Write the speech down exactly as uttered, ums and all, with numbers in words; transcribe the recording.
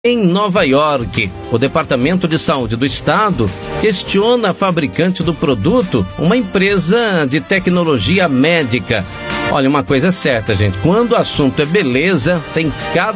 Em Nova York, o Departamento de Saúde do Estado questiona a fabricante do produto, uma empresa de tecnologia médica. Olha, uma coisa é certa, gente, quando o assunto é beleza, tem cada